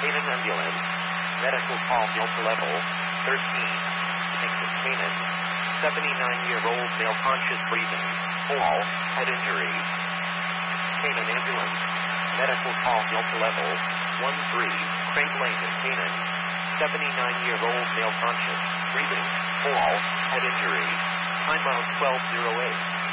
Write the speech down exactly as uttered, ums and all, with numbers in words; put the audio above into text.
Canaan Ambulance. Medical call Delta Level thirteen. Nixon Canaan. seventy-nine-year-old male conscious breathing. Fall. Head injury. Canaan Ambulance. Medical call Delta Level one three. Craig Lane in Canaan. seventy-nine-year-old male conscious breathing. Fall. Head injury. Time out twelve oh eight.